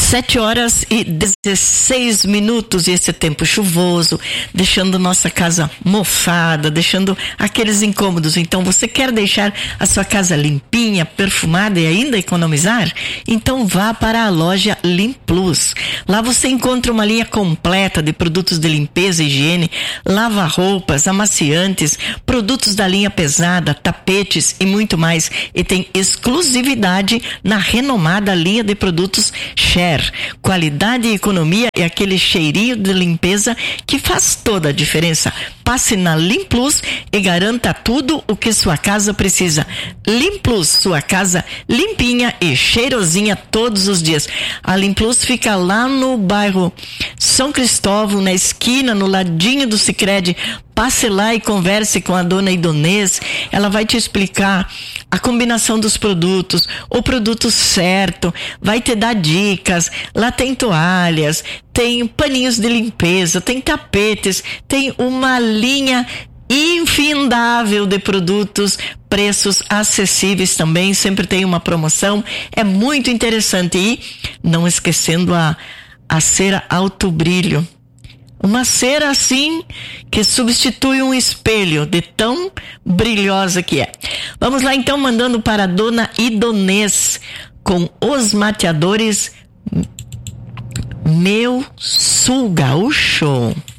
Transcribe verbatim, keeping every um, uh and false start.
Sete horas e dezesseis minutos, e esse tempo chuvoso, deixando nossa casa mofada, deixando aqueles incômodos. Então, você quer deixar a sua casa limpinha, perfumada e ainda economizar? Então, vá para a loja Limplus. Lá você encontra uma linha completa de produtos de limpeza e higiene, lava-roupas, amaciantes, produtos da linha pesada, tapetes e muito mais. E tem exclusividade na renomada linha de produtos Share. Qualidade e economia e aquele cheirinho de limpeza que faz toda a diferença. Passe na Limplus e garanta tudo o que sua casa precisa. Limplus, sua casa limpinha e cheirosinha todos os dias. A Limplus fica lá no bairro São Cristóvão, na esquina, no ladinho do Sicredi. Passe lá e converse com a dona Idonês. Ela vai te explicar a combinação dos produtos, o produto certo, vai te dar dicas. Lá tem toalhas, tem paninhos de limpeza, tem tapetes, tem uma linha infindável de produtos, preços acessíveis também, sempre tem uma promoção, é muito interessante. E não esquecendo a, a cera alto brilho. Uma cera assim que substitui um espelho de tão brilhosa que é. Vamos lá então, mandando para a dona Idonês com os mateadores Meu Sul Gaúcho.